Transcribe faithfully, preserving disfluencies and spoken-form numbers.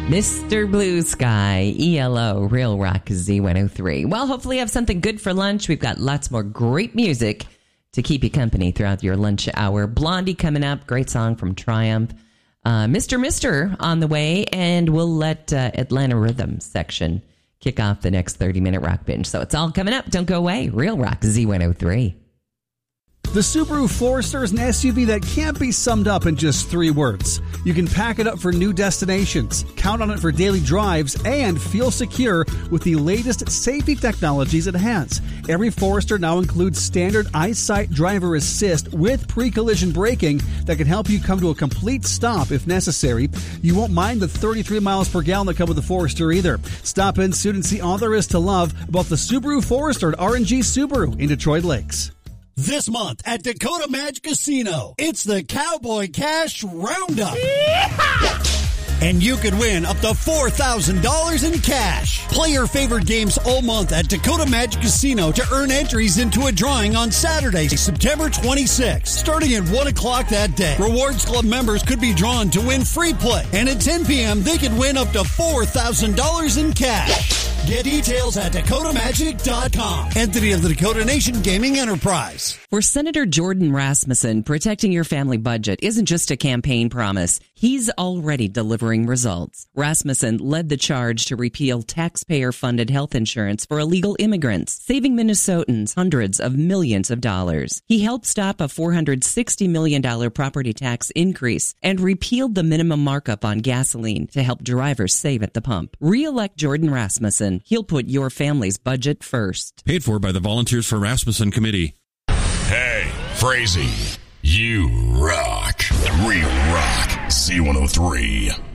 Mister Blue Sky, E L O, Real Rock Z one oh three. Well, hopefully you have something good for lunch. We've got lots more great music to keep you company throughout your lunch hour. Blondie coming up, great song from Triumph. Uh, Mister Mister on the way, and we'll let uh, Atlanta Rhythm section kick off the next thirty-minute rock binge. So it's all coming up. Don't go away. Real Rock Z one oh three. The Subaru Forester is an S U V that can't be summed up in just three words. You can pack it up for new destinations, count on it for daily drives, and feel secure with the latest safety technologies it has. Every Forester now includes standard EyeSight driver assist with pre-collision braking that can help you come to a complete stop if necessary. You won't mind the thirty-three miles per gallon that come with the Forester either. Stop in soon and see all there is to love about the Subaru Forester at R and G Subaru in Detroit Lakes. This month at Dakota Magic Casino, it's the Cowboy Cash Roundup. Yeehaw! And you could win up to four thousand dollars in cash. Play your favorite games all month at Dakota Magic Casino to earn entries into a drawing on Saturday, September twenty-sixth. Starting at one o'clock that day, Rewards Club members could be drawn to win free play. And at ten p.m., they could win up to four thousand dollars in cash. Get details at Dakota Magic dot com. Entity of the Dakota Nation Gaming Enterprise. For Senator Jordan Rasmussen, protecting your family budget isn't just a campaign promise. He's already delivering results. Rasmussen led the charge to repeal taxpayer-funded health insurance for illegal immigrants, saving Minnesotans hundreds of millions of dollars. He helped stop a four hundred sixty million dollars property tax increase and repealed the minimum markup on gasoline to help drivers save at the pump. Re-elect Jordan Rasmussen. He'll put your family's budget first. Paid for by the Volunteers for Rasmussen Committee. Hey, Frazee, you rock. Real Rock Z one oh three.